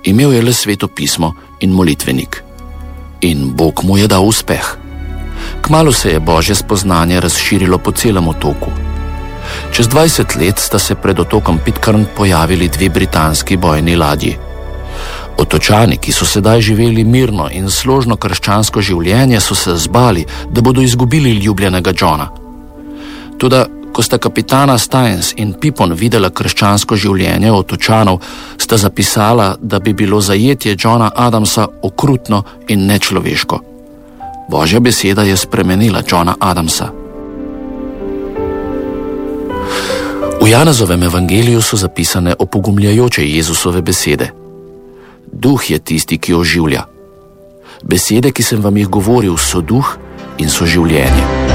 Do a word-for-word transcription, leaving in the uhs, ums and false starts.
Imel je le Sveto pismo in molitvenik. In Bog mu je dal uspeh. Kmalu se je Božje spoznanje razširilo po celem otoku. Čez dvajset let sta se pred otokom Pitcairn pojavili dve britanski bojni ladji. Otočani, ki so sedaj živeli mirno in složno krščansko življenje, so se zbali, da bodo izgubili ljubljenega Johna. Toda, ko sta kapitana Stynes in Pippon videla krščansko življenje otočanov, sta zapisala, da bi bilo zajetje Johna Adamsa okrutno in nečloveško. Božja beseda je spremenila Johna Adamsa. V Janezovem evangeliju so zapisane opogumljajoče Jezusove besede. Duh je tisti, ki oživlja. Besede, ki sem vam jih govoril, so duh in so življenje.